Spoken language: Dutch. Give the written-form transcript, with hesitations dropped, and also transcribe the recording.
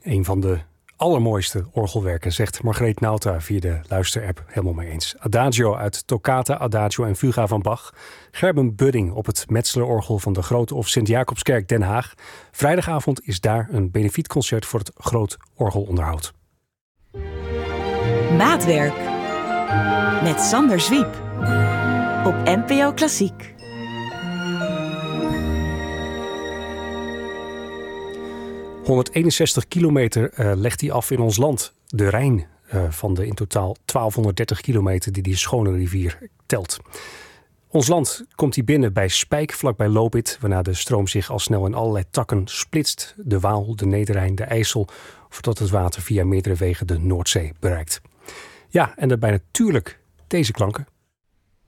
Een van de allermooiste orgelwerken, zegt Margreet Nauta via de luisterapp. Helemaal mee eens. Adagio uit Toccata, Adagio en Fuga van Bach. Gerben Budding op het Metzelerorgel van de Grote of Sint-Jacobskerk Den Haag. Vrijdagavond is daar een benefietconcert voor het Groot Orgelonderhoud. Maatwerk met Sander Zwiep op NPO Klassiek. ...161 kilometer legt hij af in ons land. De Rijn van de in totaal 1230 kilometer die die schone rivier telt. Ons land komt hij binnen bij Spijk, vlakbij Lopit... waarna de stroom zich al snel in allerlei takken splitst. De Waal, de Nederrijn, de IJssel... voordat het water via meerdere wegen de Noordzee bereikt. Ja, en daarbij natuurlijk deze klanken.